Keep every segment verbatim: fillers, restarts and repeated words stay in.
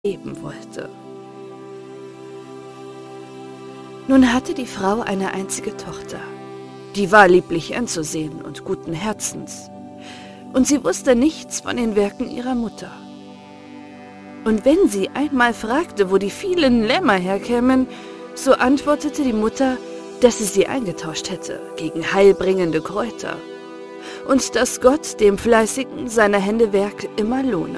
leben wollte. Nun hatte die Frau eine einzige Tochter. Die war lieblich anzusehen und guten Herzens, und sie wusste nichts von den Werken ihrer Mutter. Und wenn sie einmal fragte, wo die vielen Lämmer herkämen, so antwortete die Mutter, dass sie sie eingetauscht hätte gegen heilbringende Kräuter und dass Gott dem Fleißigen seiner Hände Werk immer lohne.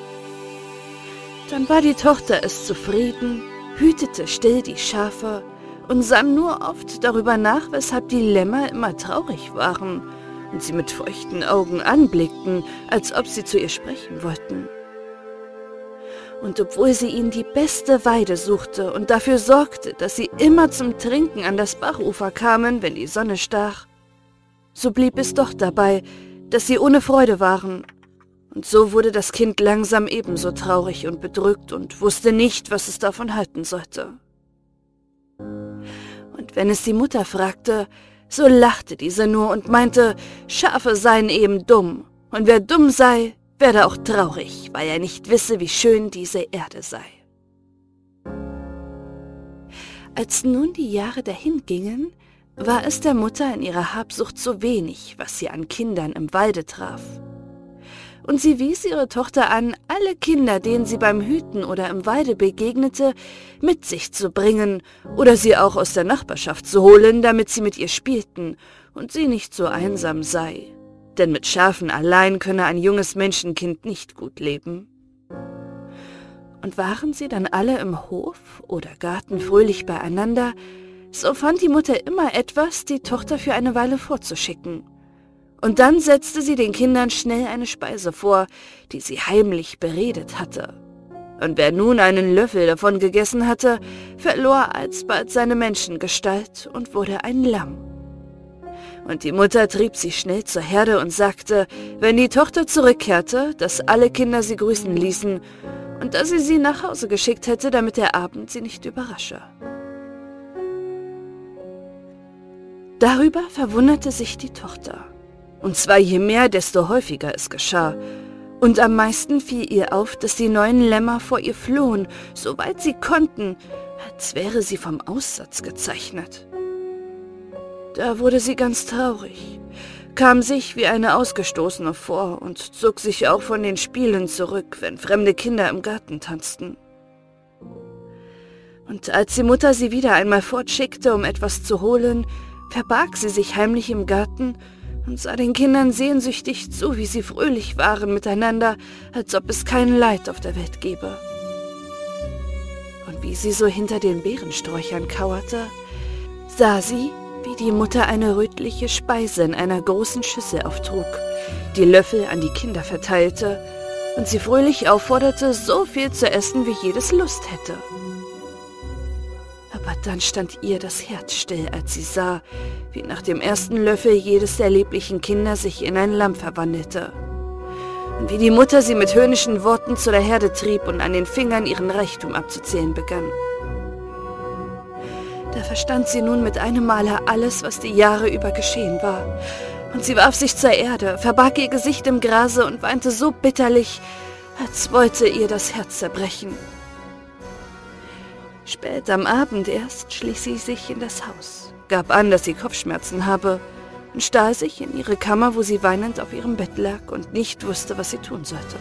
Dann war die Tochter es zufrieden, hütete still die Schafe und sann nur oft darüber nach, weshalb die Lämmer immer traurig waren und sie mit feuchten Augen anblickten, als ob sie zu ihr sprechen wollten. Und obwohl sie ihnen die beste Weide suchte und dafür sorgte, dass sie immer zum Trinken an das Bachufer kamen, wenn die Sonne stach, so blieb es doch dabei, dass sie ohne Freude waren. Und so wurde das Kind langsam ebenso traurig und bedrückt und wusste nicht, was es davon halten sollte. Und wenn es die Mutter fragte, so lachte diese nur und meinte, Schafe seien eben dumm, und wer dumm sei, werde auch traurig, weil er nicht wisse, wie schön diese Erde sei. Als nun die Jahre dahingingen, war es der Mutter in ihrer Habsucht so wenig, was sie an Kindern im Walde traf. Und sie wies ihre Tochter an, alle Kinder, denen sie beim Hüten oder im Walde begegnete, mit sich zu bringen oder sie auch aus der Nachbarschaft zu holen, damit sie mit ihr spielten und sie nicht so einsam sei. Denn mit Schafen allein könne ein junges Menschenkind nicht gut leben. Und waren sie dann alle im Hof oder Garten fröhlich beieinander, so fand die Mutter immer etwas, die Tochter für eine Weile vorzuschicken. Und dann setzte sie den Kindern schnell eine Speise vor, die sie heimlich beredet hatte. Und wer nun einen Löffel davon gegessen hatte, verlor alsbald seine Menschengestalt und wurde ein Lamm. Und die Mutter trieb sie schnell zur Herde und sagte, wenn die Tochter zurückkehrte, dass alle Kinder sie grüßen ließen und dass sie sie nach Hause geschickt hätte, damit der Abend sie nicht überrasche. Darüber verwunderte sich die Tochter. Und zwar je mehr, desto häufiger es geschah. Und am meisten fiel ihr auf, dass die neuen Lämmer vor ihr flohen, soweit sie konnten, als wäre sie vom Aussatz gezeichnet. Da wurde sie ganz traurig, kam sich wie eine Ausgestoßene vor und zog sich auch von den Spielen zurück, wenn fremde Kinder im Garten tanzten. Und als die Mutter sie wieder einmal fortschickte, um etwas zu holen, verbarg sie sich heimlich im Garten und sah den Kindern sehnsüchtig zu, wie sie fröhlich waren miteinander, als ob es kein Leid auf der Welt gäbe. Und wie sie so hinter den Beerensträuchern kauerte, sah sie, wie die Mutter eine rötliche Speise in einer großen Schüssel auftrug, die Löffel an die Kinder verteilte und sie fröhlich aufforderte, so viel zu essen, wie jedes Lust hätte. Aber dann stand ihr das Herz still, als sie sah, wie nach dem ersten Löffel jedes der lieblichen Kinder sich in ein Lamm verwandelte. Und wie die Mutter sie mit höhnischen Worten zu der Herde trieb und an den Fingern ihren Reichtum abzuzählen begann. Da verstand sie nun mit einem Male alles, was die Jahre über geschehen war. Und sie warf sich zur Erde, verbarg ihr Gesicht im Grase und weinte so bitterlich, als wollte ihr das Herz zerbrechen. Spät am Abend erst schlich sie sich in das Haus, gab an, dass sie Kopfschmerzen habe und stahl sich in ihre Kammer, wo sie weinend auf ihrem Bett lag und nicht wusste, was sie tun sollte.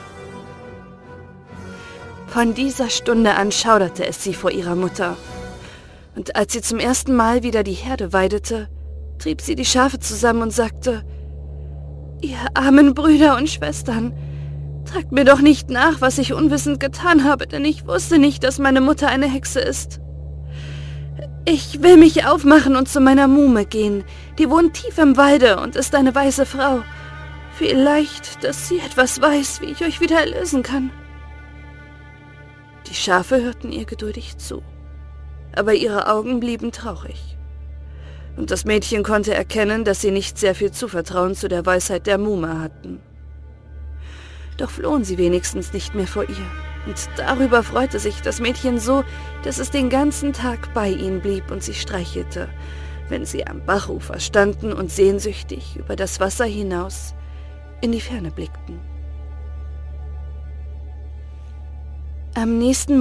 Von dieser Stunde an schauderte es sie vor ihrer Mutter. Und als sie zum ersten Mal wieder die Herde weidete, trieb sie die Schafe zusammen und sagte, »Ihr armen Brüder und Schwestern, tragt mir doch nicht nach, was ich unwissend getan habe, denn ich wusste nicht, dass meine Mutter eine Hexe ist. Ich will mich aufmachen und zu meiner Muhme gehen, die wohnt tief im Walde und ist eine weise Frau. Vielleicht, dass sie etwas weiß, wie ich euch wieder erlösen kann.« Die Schafe hörten ihr geduldig zu, aber ihre Augen blieben traurig. Und das Mädchen konnte erkennen, dass sie nicht sehr viel Zuvertrauen zu der Weisheit der Muhme hatten. Doch flohen sie wenigstens nicht mehr vor ihr, und darüber freute sich das Mädchen so, dass es den ganzen Tag bei ihnen blieb und sie streichelte, wenn sie am Bachufer standen und sehnsüchtig über das Wasser hinaus in die Ferne blickten. Am nächsten